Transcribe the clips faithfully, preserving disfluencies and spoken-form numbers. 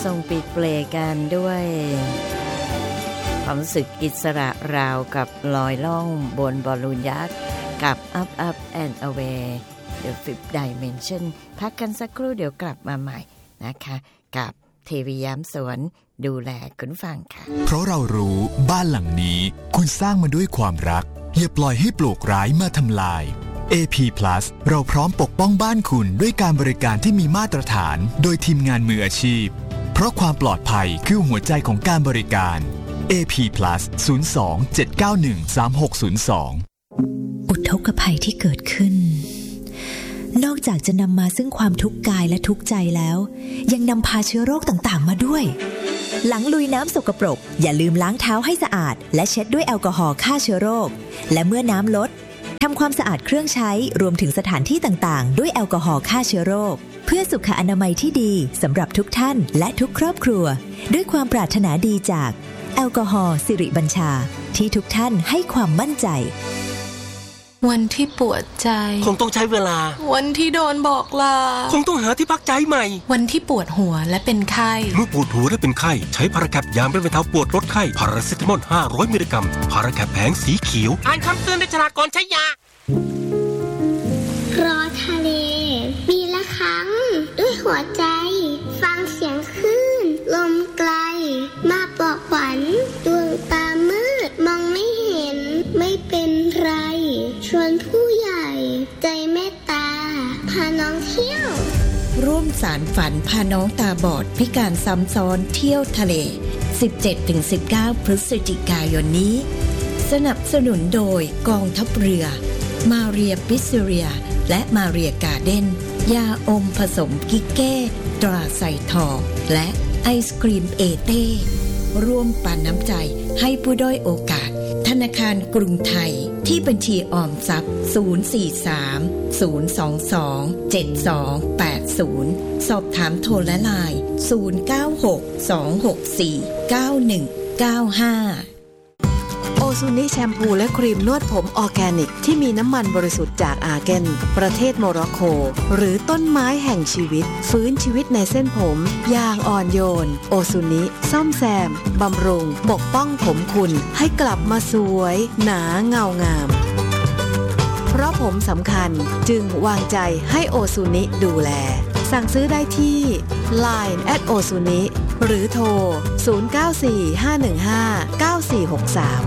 ทรงปีกเปลกันด้วยความรู้สึกอิสระราวกับลอยล่องบนบอลลูนยักษ์กับ Up Up and Away The Fifth Dimension พักกันสักครู่เดี๋ยวกลับมาใหม่นะคะกับเทวีย้ำสวนดูแลคุณฟังค่ะเพราะเรารู้บ้านหลังนี้คุณสร้างมาด้วยความรักอย่าปล่อยให้ปลวกร้ายมาทำลาย เอ พี Plus เราพร้อมปกป้องบ้านคุณด้วยการบริการที่มีมาตรฐานโดยทีมงานมืออาชีพเพราะความปลอดภัยคือหัวใจของการบริการ เอ พี Plus ศูนย์ สอง เจ็ด เก้า หนึ่ง สาม หก ศูนย์ สองอุทกภัยที่เกิดขึ้นนอกจากจะนำมาซึ่งความทุกข์กายและทุกข์ใจแล้วยังนำพาเชื้อโรคต่างๆมาด้วยหลังลุยน้ำสกปรกอย่าลืมล้างเท้าให้สะอาดและเช็ดด้วยแอลกอฮอล์ฆ่าเชื้อโรคและเมื่อน้ำลดทำความสะอาดเครื่องใช้รวมถึงสถานที่ต่างๆด้วยแอลกอฮอล์ฆ่าเชื้อโรคเพื่อสุขอนามัยที่ดีสำหรับทุกท่านและทุกครอบครัวด้วยความปรารถนาดีจากแอลกอฮอล์สิริบัญชาที่ทุกท่านให้ความมั่นใจวันที่ปวดใจคงต้องใช้เวลาวันที่โดนบอกลาคงต้องหาที่พักใจใหม่วันที่ปวดหัวและเป็นไข้เมื่อปวดหัวและเป็นไข้ใช้พาราแคปยาบรรเทาปวดลดไข้พาราเซตามอลห้าร้อยมิลลิกรัมพาราแคปแผงสีเขียวอ่านคำเตือนในฉลากก่อนใช้ยารอทะเลปีละครั้งด้วยหัวใจฟังเสียงคลื่นลมไกลมาปลอบขวัญดวงตามืดมองไม่เห็นไม่เป็นไรชวนผู้ใหญ่ใจเมตตาพาน้องเที่ยวร่วมสารฝันพาน้องตาบอดพิการซ้ำซ้อนเที่ยวทะเล สิบเจ็ดถึงสิบเก้า พฤศจิกายนนี้สนับสนุนโดยกองทัพเรือมาเรียปิซเรียและมาเรียการ์เด้นยาอมผสมกิกเก้ตราใส่ทองและไอศกรีมเอเต้ร่วมปันน้ำใจให้ผู้ด้อยโอกาสธนาคารกรุงไทยที่บัญชีออมทรัพย์ศูนย์ สี่ สาม ศูนย์ สอง สอง เจ็ด สอง แปด ศูนย์สอบถามโทรและไลน์ศูนย์ เก้า หก สอง หก สี่ เก้า หนึ่ง เก้า ห้าโอซูนิแชมพูและครีมนวดผมออร์แกนิกที่มีน้ำมันบริสุทธิ์จากอาร์เกนประเทศโมร็อกโกหรือต้นไม้แห่งชีวิตฟื้นชีวิตในเส้นผมอย่างอ่อนโยนโอซูนิซ่อมแซมบำรุงปกป้องผมคุณให้กลับมาสวยหนาเงางามเพราะผมสำคัญจึงวางใจให้โอซูนิดูแลสั่งซื้อได้ที่ ไลน์ แอท โอซูนิ หรือโทร ศูนย์ เก้า สี่ ห้า หนึ่ง ห้า เก้า สี่ หก สาม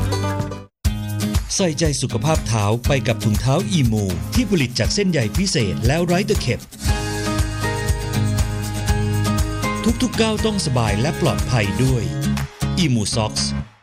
ใส่ใจสุขภาพเท้าไปกับถุงเท้าอีมูที่ผลิตจากเส้นใยพิเศษแล้วไร้ตะเข็บทุกๆก้าวต้องสบายและปลอดภัยด้วยอีมูซ็อกส์